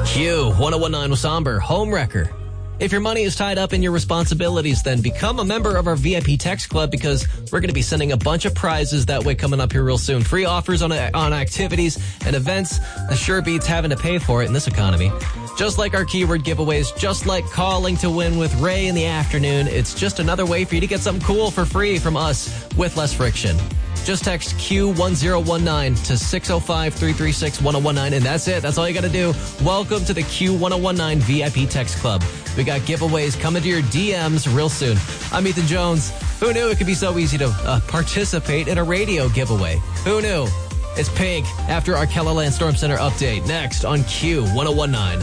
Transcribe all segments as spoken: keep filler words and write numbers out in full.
Q one oh one nine Wasamber, Home Wrecker. If your money is tied up in your responsibilities, then become a member of our V I P Text Club because we're going to be sending a bunch of prizes that way coming up here real soon. Free offers on on activities and events. That sure beats having to pay for it in this economy. Just like our keyword giveaways, just like calling to win with Ray in the afternoon, it's just another way for you to get something cool for free from us with less friction. Just text Q one oh one nine to six oh five, three three six, one oh one nine, and that's it. That's all you got to do. Welcome to the Q one oh one nine V I P Text Club. We got giveaways coming to your D Ms real soon. I'm Ethan Jones. Who knew it could be so easy to uh, participate in a radio giveaway? Who knew? It's Pink after our Kellerland Storm Center update. Next on Q one oh one nine.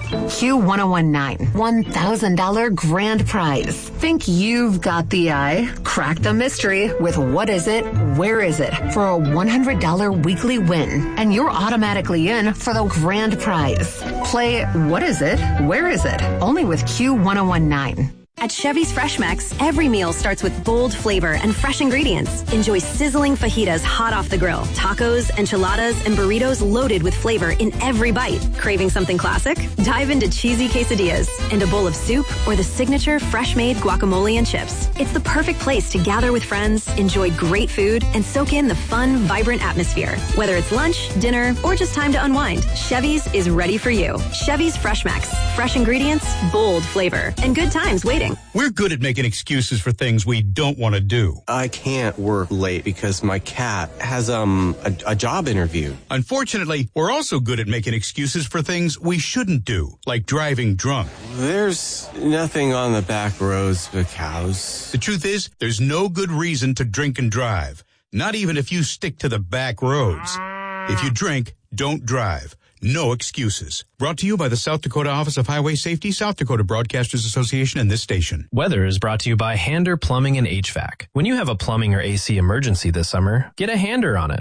Q one oh one nine, one thousand dollars grand prize. Think you've got the eye? Crack the mystery with What Is It, Where Is It for a one hundred dollars weekly win. And you're automatically in for the grand prize. Play What Is It, Where Is It? Only with Q one oh one nine. At Chevy's Fresh Max, every meal starts with bold flavor and fresh ingredients. Enjoy sizzling fajitas hot off the grill, tacos, enchiladas, and burritos loaded with flavor in every bite. Craving something classic? Dive into cheesy quesadillas and a bowl of soup or the signature fresh-made guacamole and chips. It's the perfect place to gather with friends, enjoy great food, and soak in the fun, vibrant atmosphere. Whether it's lunch, dinner, or just time to unwind, Chevy's is ready for you. Chevy's Fresh Max. Fresh ingredients, bold flavor, and good times waiting. We're good at making excuses for things we don't want to do. I can't work late because my cat has um a, a job interview. Unfortunately, we're also good at making excuses for things we shouldn't do, like driving drunk. There's nothing on the back roads but cows. The truth is, there's no good reason to drink and drive, not even if you stick to the back roads. If you drink, don't drive. No excuses. Brought to you by the South Dakota Office of Highway Safety, South Dakota Broadcasters Association, and this station. Weather is brought to you by Hander Plumbing and H V A C. When you have a plumbing or A C emergency this summer, get a Hander on it.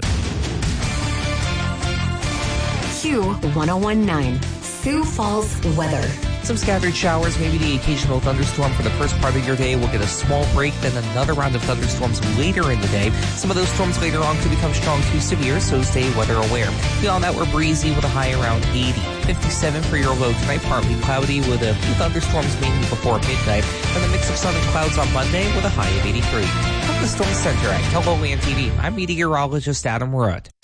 Q one oh one nine, Sioux Falls weather. Some scattered showers, maybe the occasional thunderstorm for the first part of your day. We'll get a small break, then another round of thunderstorms later in the day. Some of those storms later on could become strong to severe, so stay weather aware. Beyond that, we're breezy with a high around eighty. fifty-seven for your low tonight, partly cloudy with a few thunderstorms mainly before midnight. And a mix of sun and clouds on Monday with a high of eighty-three. From the Storm Center at KELOLAND T V, I'm meteorologist Adam Rudd.